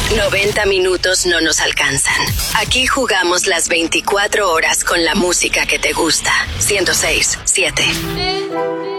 90 minutos no nos alcanzan. Aquí jugamos las 24 horas con la música que te gusta. 106.7.